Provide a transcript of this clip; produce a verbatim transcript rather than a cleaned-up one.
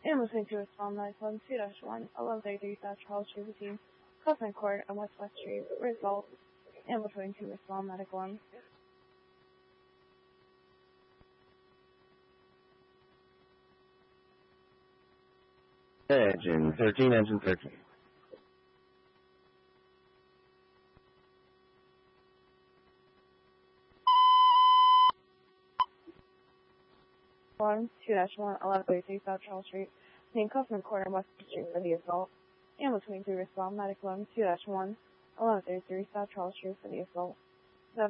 and listening to Respond nine one two dash one, eleven thirty-three South Charles Street between Coastline Court and West West Street. Result, and between two Respond Medical one. Engine thirteen, engine thirteen. one two dash one, eleven thirty-three South Charles Street between Coastline Court and West West Street for the assault, and between two Respond Medical one, two dash one, eleven thirty-three South Charles Street for the assault.